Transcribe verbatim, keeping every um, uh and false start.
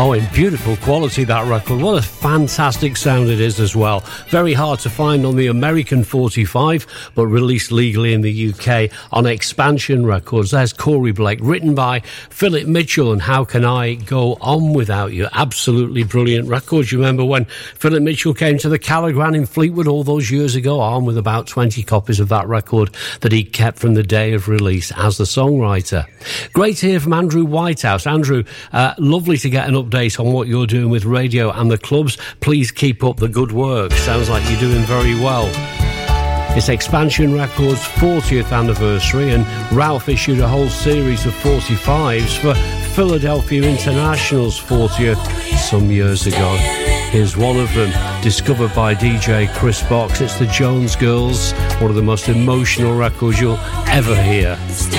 Oh, in beautiful quality, that record. What a fantastic sound it is as well. Very hard to find on the American forty-five, but released legally in the U K on Expansion Records. There's Corey Blake, written by Philip Mitchell, and How Can I Go On Without You? Absolutely brilliant records. You remember when Philip Mitchell came to the Callaghan in Fleetwood all those years ago, armed with about twenty copies of that record that he kept from the day of release as the songwriter. Great to hear from Andrew Whitehouse. Andrew, uh, lovely to get an update on what you're doing with radio and the clubs. Please keep up the good work. Sounds like you're doing very well. It's Expansion Records' fortieth anniversary, and Ralph issued a whole series of forty-fives for Philadelphia International's fortieth some years ago. Here's one of them, discovered by D J Chris Box. It's the Jones Girls, one of the most emotional records you'll ever hear.